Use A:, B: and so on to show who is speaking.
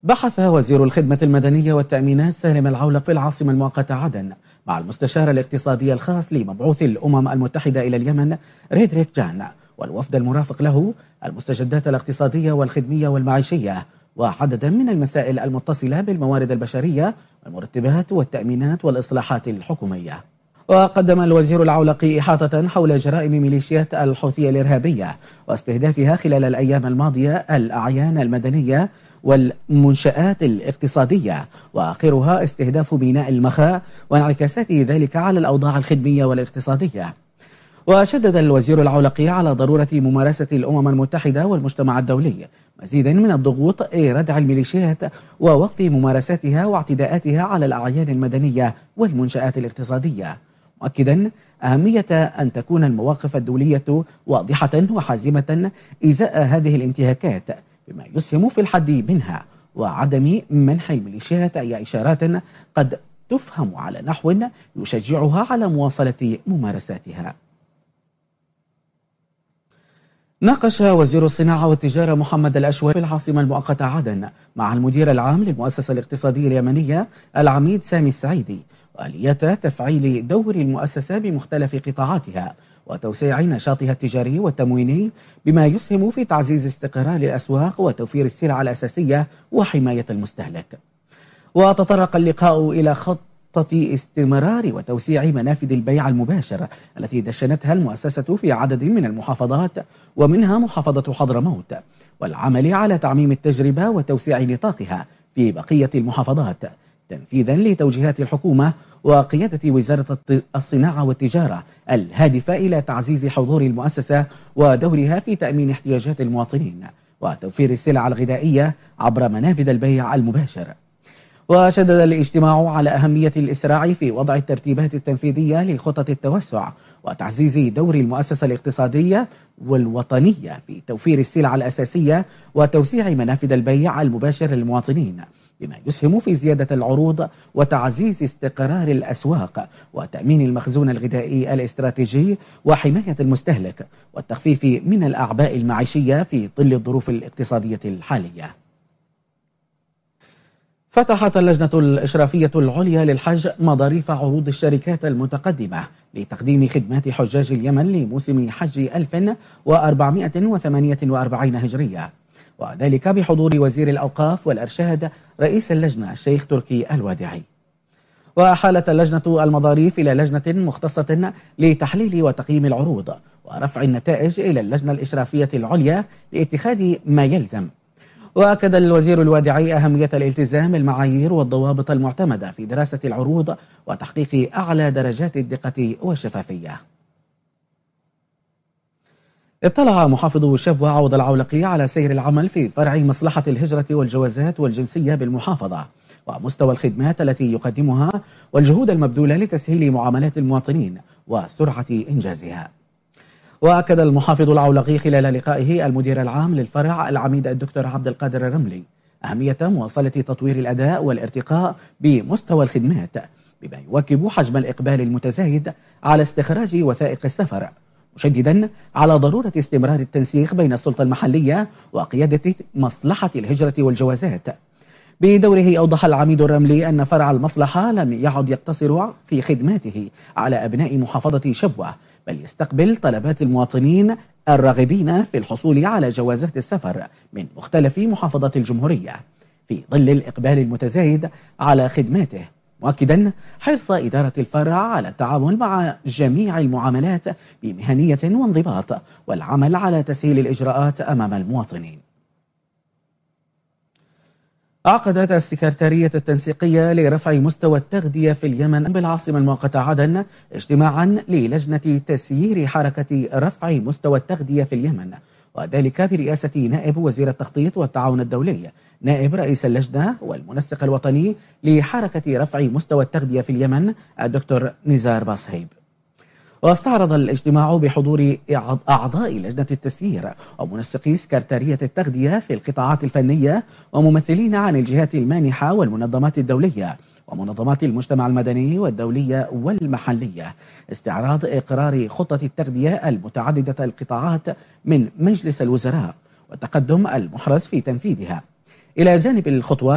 A: بحث وزير الخدمة المدنية والتأمينات سالم العولق في العاصمة المؤقتة عدن مع المستشار الاقتصادي الخاص لمبعوث الأمم المتحدة إلى اليمن ريدريك جان والوفد المرافق له المستجدات الاقتصادية والخدمية والمعيشية وعددا من المسائل المتصلة بالموارد البشرية والمرتبات والتأمينات والإصلاحات الحكومية. وقدم الوزير العولقي إحاطة حول جرائم ميليشيات الحوثية الإرهابية واستهدافها خلال الأيام الماضية الأعيان المدنية والمنشآت الاقتصادية، وآخرها استهداف ميناء المخا وانعكاسات ذلك على الأوضاع الخدمية والاقتصادية. وشدد الوزير العولقي على ضرورة ممارسة الأمم المتحدة والمجتمع الدولي مزيدا من الضغوط لردع الميليشيات ووقف ممارساتها واعتداءاتها على الأعيان المدنية والمنشآت الاقتصادية، مؤكدا أهمية أن تكون المواقف الدولية واضحة وحازمة إزاء هذه الانتهاكات بما يسهم في الحد منها وعدم منح الميليشيات أي إشارات قد تفهم على نحو يشجعها على مواصلة ممارساتها. ناقش وزير الصناعة والتجارة محمد الأشول في العاصمة المؤقتة عدن مع المدير العام للمؤسسة الاقتصادية اليمنية العميد سامي السعيدي وآليات تفعيل دور المؤسسة بمختلف قطاعاتها وتوسيع نشاطها التجاري والتمويني بما يسهم في تعزيز استقرار الأسواق وتوفير السلع الأساسية وحماية المستهلك. وتطرق اللقاء إلى خطة استمرار وتوسيع منافذ البيع المباشر التي دشنتها المؤسسة في عدد من المحافظات ومنها محافظة حضرموت، والعمل على تعميم التجربة وتوسيع نطاقها في بقية المحافظات تنفيذا لتوجيهات الحكومة وقيادة وزارة الصناعة والتجارة الهادفة إلى تعزيز حضور المؤسسة ودورها في تأمين احتياجات المواطنين وتوفير السلع الغذائية عبر منافذ البيع المباشر. وشدد الاجتماع على أهمية الإسراع في وضع الترتيبات التنفيذية لخطط التوسع وتعزيز دور المؤسسة الاقتصادية والوطنية في توفير السلع الأساسية وتوسيع منافذ البيع المباشر للمواطنين بما يسهم في زيادة العروض وتعزيز استقرار الأسواق وتأمين المخزون الغذائي الاستراتيجي وحماية المستهلك والتخفيف من الأعباء المعيشية في ظل الظروف الاقتصادية الحالية. فتحت اللجنة الإشرافية العليا للحج مضاريف عروض الشركات المتقدمة لتقديم خدمات حجاج اليمن لموسم حج 1448 هجرية، وذلك بحضور وزير الأوقاف والإرشاد رئيس اللجنة الشيخ تركي الوادعي. وحالت اللجنة المضاريف إلى لجنة مختصة لتحليل وتقييم العروض ورفع النتائج إلى اللجنة الإشرافية العليا لاتخاذ ما يلزم. وأكد الوزير الوادعي أهمية الالتزام بالمعايير والضوابط المعتمدة في دراسة العروض وتحقيق أعلى درجات الدقة والشفافية. اطلع محافظ شبوة عوض العولقي على سير العمل في فرع مصلحة الهجرة والجوازات والجنسية بالمحافظة ومستوى الخدمات التي يقدمها والجهود المبذولة لتسهيل معاملات المواطنين وسرعة إنجازها. وأكد المحافظ العولقي خلال لقائه المدير العام للفرع العميد الدكتور عبد القادر الرملي أهمية مواصلة تطوير الأداء والارتقاء بمستوى الخدمات بما يواكب حجم الإقبال المتزايد على استخراج وثائق السفر، مشددا على ضرورة استمرار التنسيق بين السلطة المحلية وقيادة مصلحة الهجرة والجوازات. بدوره أوضح العميد الرملي أن فرع المصلحة لم يعد يقتصر في خدماته على أبناء محافظة شبوة، بل يستقبل طلبات المواطنين الراغبين في الحصول على جوازات السفر من مختلف محافظات الجمهورية في ظل الإقبال المتزايد على خدماته، مؤكدا حرص إدارة الفرع على التعامل مع جميع المعاملات بمهنية وانضباط والعمل على تسهيل الإجراءات أمام المواطنين. عقدت السكرتارية التنسيقية لرفع مستوى التغذية في اليمن بالعاصمة المؤقتة عدن اجتماعا للجنة تسيير حركة رفع مستوى التغذية في اليمن، وذلك برئاسة نائب وزير التخطيط والتعاون الدولي نائب رئيس اللجنة والمنسق الوطني لحركة رفع مستوى التغذية في اليمن الدكتور نزار باصهيب. واستعرض الاجتماع بحضور أعضاء لجنة التسيير ومنسقي سكرتارية التغذية في القطاعات الفنية وممثلين عن الجهات المانحة والمنظمات الدولية ومنظمات المجتمع المدني والدولية والمحلية استعراض إقرار خطة التغذية المتعددة القطاعات من مجلس الوزراء والتقدم المحرز في تنفيذها، إلى جانب الخطوات